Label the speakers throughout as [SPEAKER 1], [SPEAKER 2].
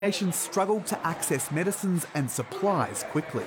[SPEAKER 1] Nations struggled to access medicines and supplies quickly.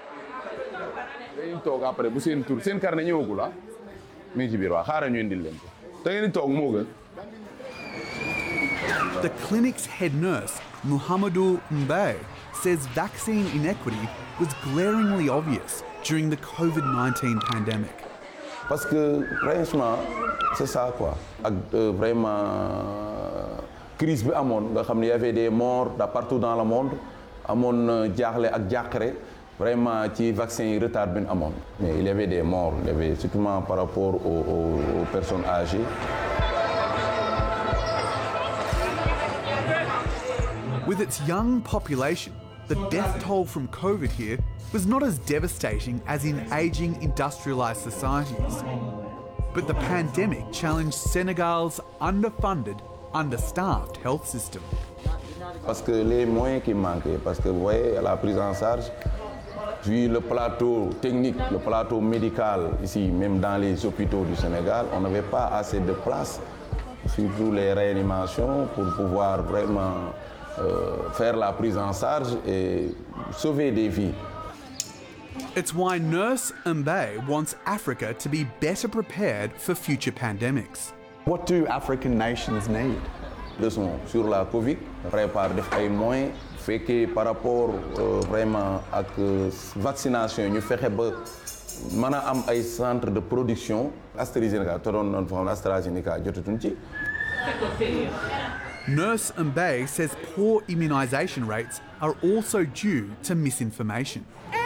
[SPEAKER 1] The clinic's head nurse, Muhammadu Mbaye, says vaccine inequity was glaringly obvious during the COVID-19 pandemic.
[SPEAKER 2] Parce que franchement, c'est ça quoi. Vraiment crise bi amone nga xamni y avait des morts partout dans le monde amone jaxlé ak jaxré vraiment ci vaccin retard bi amone. Mais il y avait des morts, il y avait surtout par rapport aux personnes âgées.
[SPEAKER 1] With its young population, the death toll from COVID here was not as devastating as in ageing industrialised societies. But the pandemic challenged Senegal's underfunded, understaffed health system.
[SPEAKER 2] Parce que les moyens qui manquaient, parce que vous voyez, la prise en charge, vu le plateau technique, le plateau médical, ici, même dans les hôpitaux du Sénégal, on n'avait pas assez de place, surtout les réanimations, pour pouvoir vraiment faire la prise en charge et sauver des vies.
[SPEAKER 1] It's why Nurse Mbaye wants Africa to be better prepared for future pandemics.
[SPEAKER 3] What do African nations need?
[SPEAKER 2] Leçon sur la Covid, prépare des moyens, fait que par rapport vraiment à la vaccination, nous faisons ba am ay centre de production AstraZeneca, AstraZeneca jotutunci.
[SPEAKER 1] Nurse Mbaye says poor immunisation rates are also due to misinformation.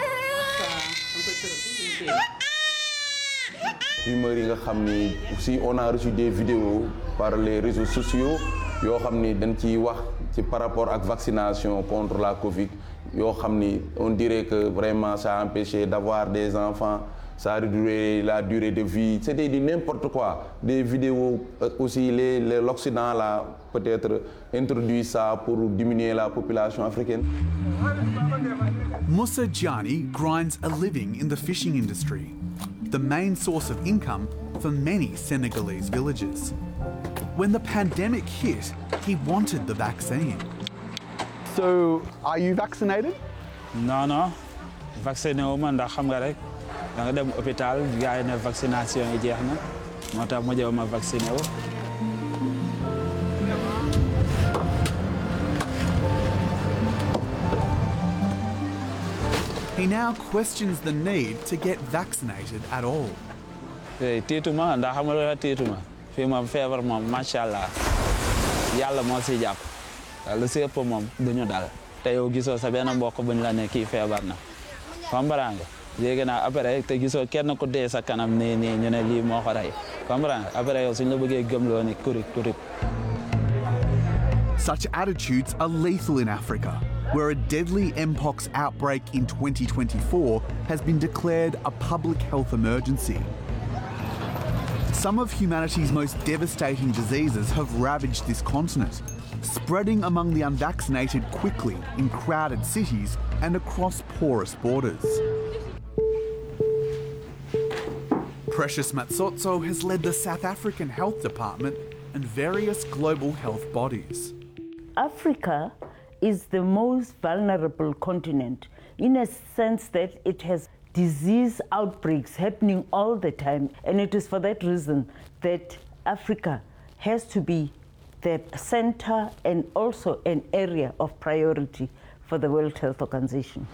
[SPEAKER 2] Si on a reçu des vidéos par les réseaux sociaux yoo xam ni dañ ciy wax ci par rapport ak vaccination contre la Covid yoo xam ni on dirait que vraiment ça a empêché d'avoir des enfants, ça a réduit la durée de vie, c'était du n'importe quoi. Des vidéos aussi, l'Occident là peut-être introduit ça pour diminuer la population africaine.
[SPEAKER 1] Moussa Diani grinds a living in the fishing industry, the main source of income for many Senegalese villages. When the pandemic hit, he wanted the vaccine.
[SPEAKER 3] So, are you vaccinated?
[SPEAKER 4] No. Vacciné wu ma ndax xam nga rek da nga dem hôpital gars yi ne vaccination yi jeex na moo tax ma jëw ma vacciné wu.
[SPEAKER 1] He now questions the need to get vaccinated at all.
[SPEAKER 4] Tiituma ndax xam nga tiituma fii moom feebar moom macha allah yàlla moo si jàpp lu si ëpp moom duñu dal te yow gisoo sa benn mbokk buñ la ne kii feebar na comprendre nga léegi nag après te gisoo kenn ku dee sa kanam nii ñu ne lii moo ko rey comprendre nga après yow suñ la bëggee gëmloo ni kurip.
[SPEAKER 1] Such attitudes are lethal in Africa, where a deadly Mpox outbreak in 2024 has been declared a public health emergency. Some of humanity's most devastating diseases have ravaged this continent, spreading among the unvaccinated quickly in crowded cities and across porous borders. Precious Matsotso has led the South African Health Department and various global health bodies.
[SPEAKER 5] Africa is the most vulnerable continent in a sense that it has disease outbreaks happening all the time, and it is for that reason that Africa has to be the center and also an area of priority for the World Health Organization.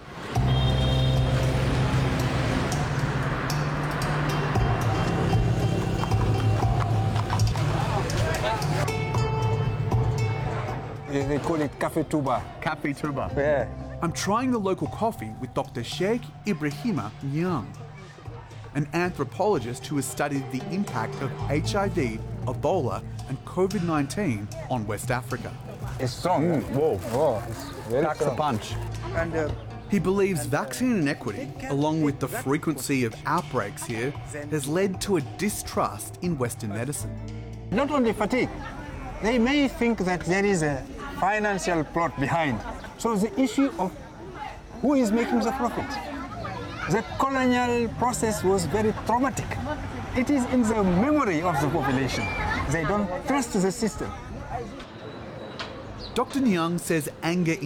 [SPEAKER 3] They call it Café Touba.
[SPEAKER 1] Café Touba.
[SPEAKER 3] Yeah.
[SPEAKER 1] I'm trying the local coffee with Dr. Sheikh Ibrahima Nyang, an anthropologist who has studied the impact of HIV, Ebola, and COVID-19 on West Africa.
[SPEAKER 3] It's strong. Whoa. It's very Packs strong. A punch.
[SPEAKER 5] And
[SPEAKER 1] he believes vaccine inequity, along with the frequency of outbreaks here, has led to a distrust in Western medicine.
[SPEAKER 6] Not only fatigue, they may think that there is a financial plot behind. So the issue of who is making the profit. The colonial process was very traumatic. It is in the memory of the population. They don't trust the system.
[SPEAKER 1] Dr. Nyang says anger